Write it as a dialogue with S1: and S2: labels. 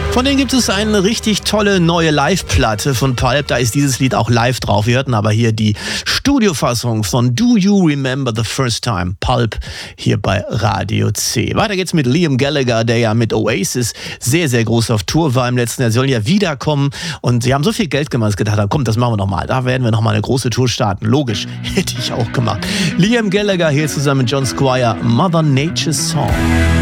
S1: Von denen gibt es eine richtig tolle neue Live-Platte von Pulp. Da ist dieses Lied auch live drauf. Wir hörten aber hier die Studiofassung von Do You Remember the First Time? Pulp hier bei Radio C. Weiter geht's mit Liam Gallagher, der ja mit Oasis sehr, sehr groß auf Tour war im letzten Jahr. Sie sollen ja wiederkommen und sie haben so viel Geld gemacht, dass ich gedacht habe, komm, das machen wir nochmal. Da werden wir nochmal eine große Tour starten. Logisch, hätte ich auch gemacht. Liam Gallagher hier zusammen mit John Squire, Mother Nature's Song.